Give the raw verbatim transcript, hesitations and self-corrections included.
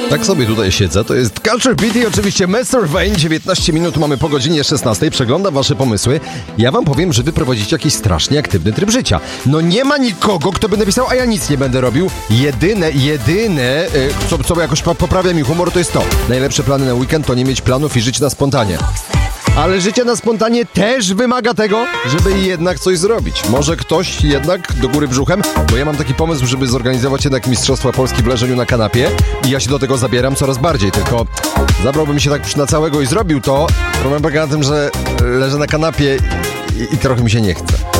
Tak sobie tutaj siedzę, to jest Culture Beat i oczywiście Master Vane. dziewiętnaście minut mamy po godzinie szesnastej. Przeglądam wasze pomysły. Ja wam powiem, że wy prowadzicie jakiś strasznie aktywny tryb życia. No nie ma nikogo, kto by napisał, a ja nic nie będę robił. Jedyne, jedyne, co, co jakoś poprawia mi humor, to jest to. Najlepsze plany na weekend to nie mieć planów i żyć na spontanie. Ale życie na spontanie też wymaga tego, żeby jednak coś zrobić. Może ktoś jednak do góry brzuchem? Bo ja mam taki pomysł, żeby zorganizować jednak Mistrzostwa Polski w leżeniu na kanapie i ja się do tego zabieram coraz bardziej, tylko zabrałbym się tak na całego i zrobił to. Problem polega na tym, że leżę na kanapie i, i trochę mi się nie chce.